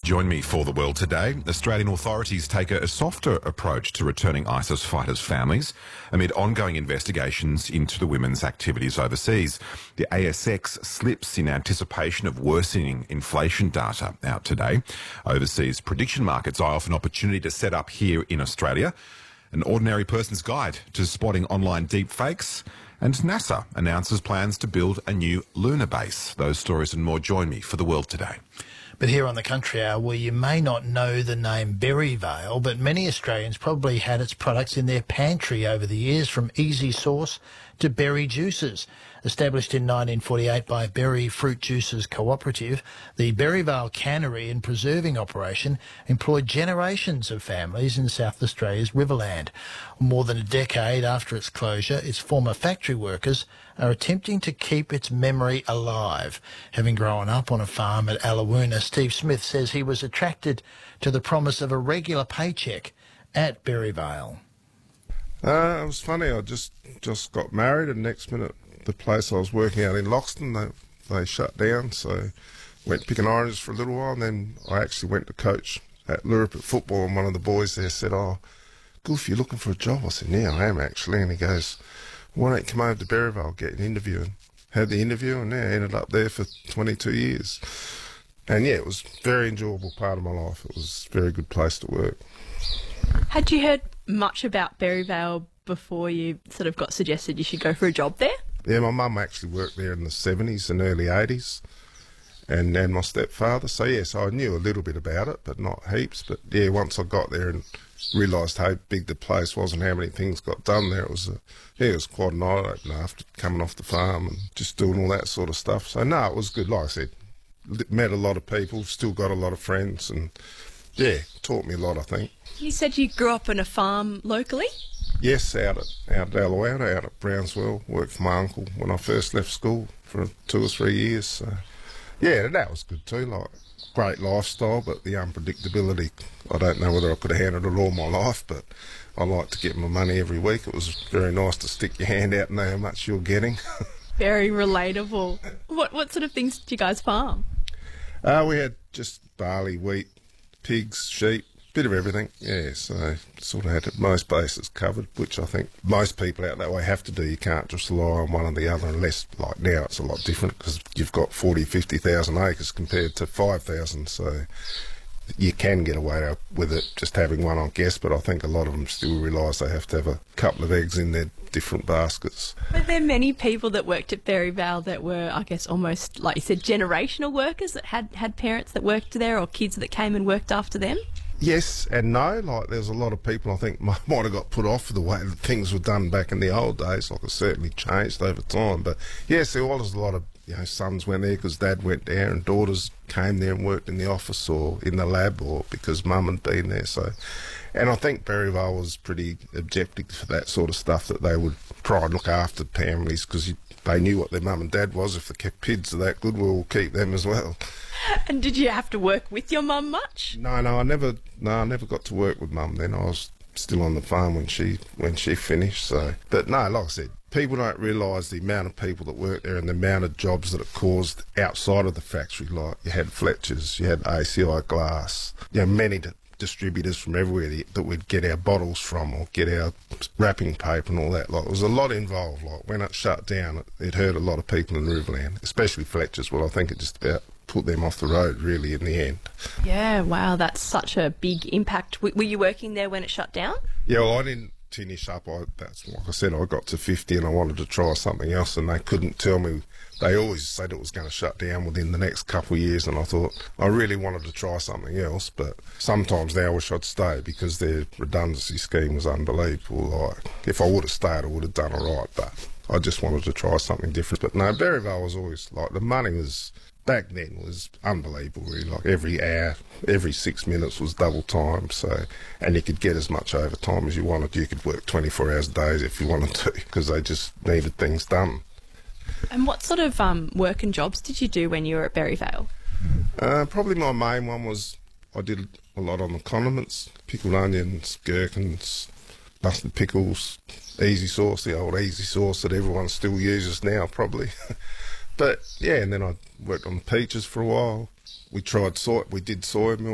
Join me for The World today. Australian authorities take a softer approach to returning ISIS fighters' families amid ongoing investigations into the women's activities overseas. The ASX slips in anticipation of worsening inflation data out today. Overseas prediction markets eye off an opportunity to set up here in Australia. An ordinary person's guide to spotting online deep fakes. And NASA announces plans to build a new lunar base. Those stories and more join me for The World today. But here on the Country Hour, well, you may not know the name Berryvale, but many Australians probably had its products in their pantry over the years, from easy sauce to berry juices. Established in 1948 by Berry Fruit Juices Cooperative, the Berryvale cannery and preserving operation employed generations of families in South Australia's Riverland. More than a decade after its closure, its former factory workers are attempting to keep its memory alive. Having grown up on a farm at Allawoona, Steve Smith says he was attracted to the promise of a regular paycheck at Berryvale. It was funny. I just got married, and next minute the place I was working out in Loxton, they shut down. So went picking oranges for a little while, and then I actually went to coach at Luriput football, and one of the boys there said, "Oh, Goof, you're looking for a job?" I said, "Yeah, I am actually." And he goes, "Why don't you come over to Berryvale, get an interview?" And had the interview, and ended up there for 22 years. And yeah, it was a very enjoyable part of my life. It was a very good place to work. Had you heard much about Berryvale before you sort of got suggested you should go for a job there? Yeah, my mum actually worked there in the 70s and early 80s, and my stepfather. So yes, I knew a little bit about it, but not heaps. But yeah, once I got there and realised how big the place was and how many things got done there, it was quite an eye-opener after coming off the farm and just doing all that sort of stuff. So no, it was good. Like I said, met a lot of people, still got a lot of friends, and yeah, taught me a lot, I think. You said you grew up on a farm locally? Yes, out at Allawoona, out at Brownswell. Worked for my uncle when I first left school for 2 or 3 years. So yeah, that was good too. Like, great lifestyle, but the unpredictability, I don't know whether I could have handled it all my life, but I like to get my money every week. It was very nice to stick your hand out and know how much you're getting. Very relatable. What sort of things did you guys farm? We had just barley, wheat, pigs, sheep, bit of everything. Yeah, so sort of had most bases covered, which I think most people out that way have to do. You can't just rely on one or the other, unless, like now, it's a lot different because you've got 40, 50,000 acres compared to 5,000, so you can get away with it just having one, I guess, but I think a lot of them still realise they have to have a couple of eggs in their different baskets. Were there many people that worked at Berryvale that were, I guess, almost, like you said, generational workers that had parents that worked there or kids that came and worked after them? Yes and no. Like, there's a lot of people I think might have got put off for the way that things were done back in the old days. Like, it's certainly changed over time. But yes, there was a lot of sons went there because Dad went there, and daughters came there and worked in the office or in the lab, or because Mum had been there. So, and I think Berryvale was pretty objective for that sort of stuff, that they would try and look after families because they knew what their mum and dad was. If the kids are that good, we'll keep them as well. And did you have to work with your mum much? No, I never got to work with Mum then. I was still on the farm when she finished. So, but no, like I said, people don't realise the amount of people that work there and the amount of jobs that it caused outside of the factory. Like, you had Fletcher's, you had ACI Glass, many distributors from everywhere that we'd get our bottles from or get our wrapping paper and all that. Like, there was a lot involved. Like, when it shut down, it hurt a lot of people in Riverland, especially Fletcher's. Well, I think it just about put them off the road, really, in the end. Yeah, wow, that's such a big impact. Were you working there when it shut down? Yeah, well, I didn't finish up. That's like I said, I got to 50 and I wanted to try something else, and they couldn't tell me. They always said it was going to shut down within the next couple of years, and I thought I really wanted to try something else, but sometimes they wish I'd stay because their redundancy scheme was unbelievable. Like, if I would have stayed, I would have done all right, but I just wanted to try something different. But no, Berryvale was always, like, the money was, back then, was unbelievable, really. Like, every hour, every 6 minutes was double time, so, and you could get as much overtime as you wanted. You could work 24 hours a day if you wanted to, because they just needed things done. And what sort of work and jobs did you do when you were at Berryvale? Probably my main one was I did a lot on the condiments, pickled onions, gherkins, mustard pickles, easy sauce, the old easy sauce that everyone still uses now, probably. But yeah, and then I worked on peaches for a while. We did soy milk.